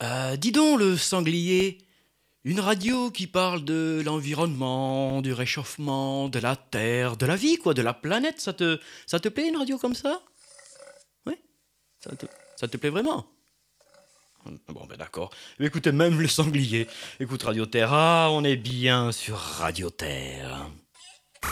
Dis donc, le sanglier, une radio qui parle de l'environnement, du réchauffement, de la Terre, de la vie, quoi, de la planète, ça te plaît une radio comme ça? Oui? Ça te plaît vraiment? Bon, ben d'accord. Écoutez, même le sanglier. Écoute Radio Terra, on est bien sur Radio Terre.